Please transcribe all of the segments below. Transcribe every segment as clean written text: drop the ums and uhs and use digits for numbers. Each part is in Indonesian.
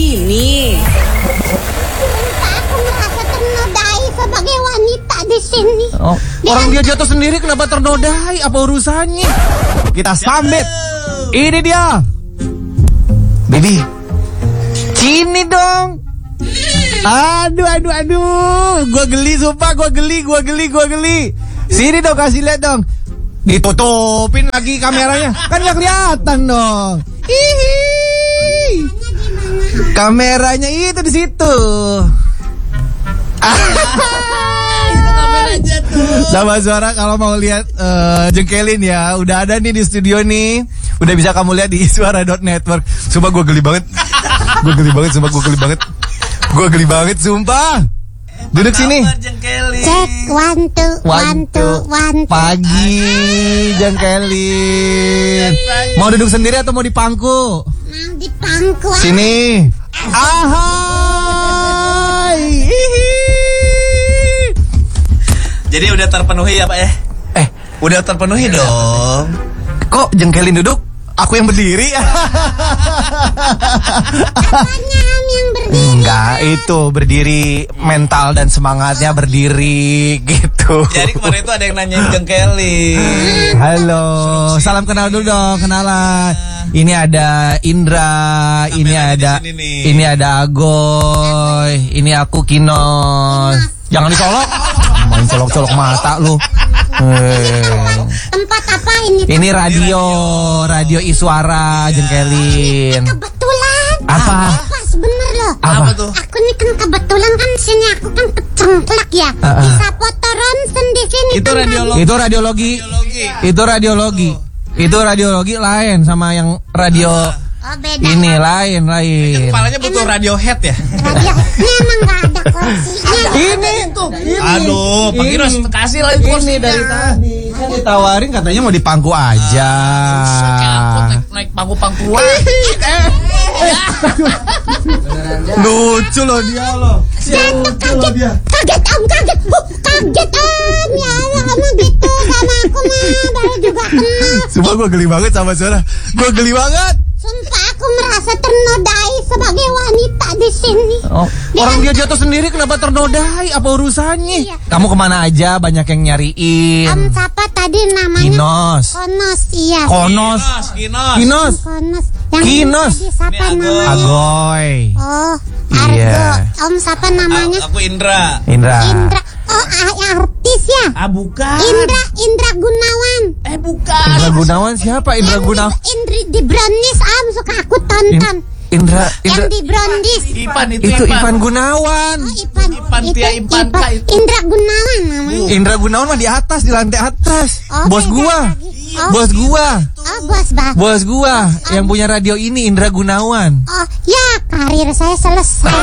ini. Aku merasa ternodai sebagai wanita di sini. Oh, orang dia jatuh sendiri kenapa ternodai? Apa urusannya? Kita sambit. Ini dia. Baby. Sini dong. Aduh. Gua geli sumpah, gua geli. Sini dong, kasih lihat dong. Ditutupin lagi kameranya. Kan gak kelihatan dong. Hihi. Kameranya itu di situ. Itu kameranya tuh. Sama Suara kalau mau lihat jengkelin ya, udah ada nih di studio nih. Udah bisa kamu lihat di iswara.network. Sumpah gue geli banget. Gue geli banget sumpah. Duduk sini. Cek, one, two. Pagi jengkelin. Mau duduk sendiri atau mau di pangku? Mau di pangku. Sini. Ahai. Jadi udah terpenuhi ya Pak ya? Udah terpenuhi dong. Kok jengkelin duduk? Aku yang berdiri. Apanya yang berdiri? Enggak, itu berdiri mental dan semangatnya berdiri gitu. Jadi kemarin itu ada yang nanyain jengkelin. Halo, salam kenal dulu dong, kenalan. Ini ada Indra, ini ada Agoy, ini aku Kinos. Jangan dicolok. Main colok-colok mata lu. Tempat apa ini? Ini radio Iswara jengkelin. Kebetulan. Apa? Pas bener loh. Apa tuh? Aku nih kan kebetulan kan sini aku kan kecengklak ya. Bisa foto ronsen di sini. Itu kan, radiologi. Itu radiologi lain sama yang radio. Oh beda. Ini lain. Kepalanya butuh Radiohead ya? Radio. Ini emang gak ada kursinya. Ini. Aduh, Pak Kinos kasih lagi kursi dari tadi. Kan ditawarin katanya mau di pangku aja. Naik pangku-pangkuan. Lucu loh dia loh. Kaget om. Ya Allah kamu gitu sama aku mah baru juga kenal. Sumpah gue geli banget sama Suara. Gue geli banget. Sumpah aku merasa ternodai sebagai wanita di sini. Oh, orang dia jatuh sendiri kenapa ternodai? Apa urusannya? Iya. Kamu kemana aja? Banyak yang nyariin. Om siapa tadi namanya? Kinos. Konos, iya. Kinos. Konos. Yang Kinos. tadi siapa Ini namanya? Agoy. Oh, Argo. Iya. Om siapa namanya? Aku Indra. Indra. Oh, artis ya? Bukan. Indra Gunawan. Bukan. Indra Gunawan siapa? Indra Gunawan. Indri di Brownies suka aku tonton. Indra. Yang di Brownies. Itu Ivan Gunawan. Oh, Ipan. Tia. Indra Gunawan namanya. Indra Gunawan mah di atas, di lantai atas. Oh, Bos beda gua. lagi. Oh, Bos gua. Oh, bos Gua yang punya radio ini Indra Gunawan. Oh, ya karir saya selesai.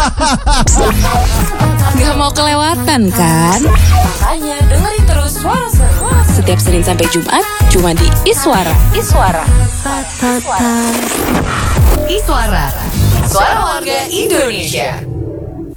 Gak mau kelewatan kan? Makanya dengerin terus Suara Seru. Setiap Senin sampai Jumat cuma di Iswara. Iswara, suara warga Indonesia.